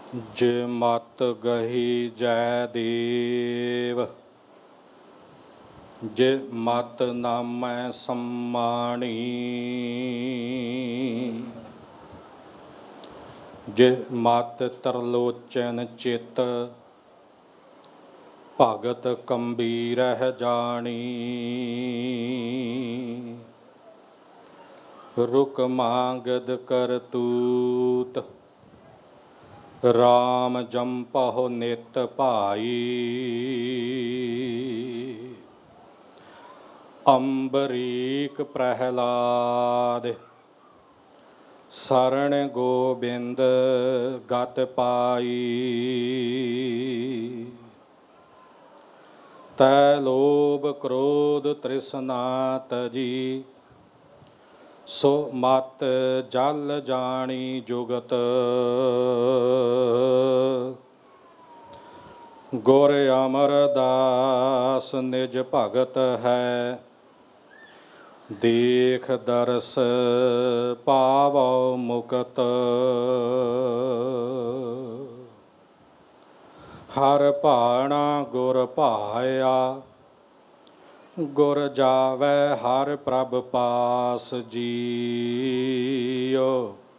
ਜੇ ਮਤ ਗਹੀ ਜੈ ਦੇਵ, ਜੇ ਮਤ ਨਾਮੈ ਸੰਮਾਣੀ। ਜੇ ਮਤ ਤਰਲੋਚਨ ਚਿਤ, ਭਗਤ ਕੰਬੀਰਹਿ ਜਾਣੀ। ਰੁਕ ਮਾਂਗਦ ਕਰਤੂਤ, ਰਾਮ ਜੰਪਹੁ ਨਿਤ ਭਾਈ। ਅੰਬਰੀਕ ਪ੍ਰਹਿਲਾਦ, ਸਰਣ ਗੋਬਿੰਦ ਗਤ ਪਾਈ। ਤੈ ਲੋਭ ਕ੍ਰੋਧ ਤ੍ਰਿਸਨਾ ਤਜੀ, ਸੋ ਮਤ ਜਲ ਜਾਣੀ ਜੁਗਤ। ਗੁਰ ਅਮਰਦਾਸ ਨਿਜ ਭਗਤ ਹੈ, ਦੇਖ ਦਰਸ ਪਾਵੋ ਮੁਕਤ। ਹਰ ਭਾਣਾ ਗੁਰ ਭਾਇਆ, ਗੁਰ ਜਾਵੈ ਹਰ ਪ੍ਰਭ ਪਾਸ ਜੀਓ।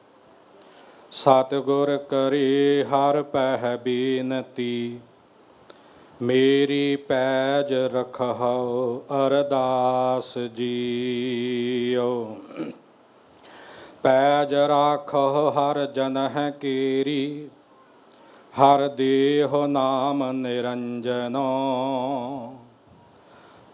ਸਤਿਗੁਰ ਕਰੀ ਹਰ ਪਹਿ ਬੀਨਤੀ, ਮੇਰੀ ਪੈਜ ਰਖਹੁ ਅਰਦਾਸ ਜੀਓ। ਪੈਜ ਰਾਖਹੁ ਹਰ ਜਨਹਿ ਕੀਰੀ, ਹਰ ਦੇਹੁ ਨਾਮ ਨਿਰੰਜਨੋ।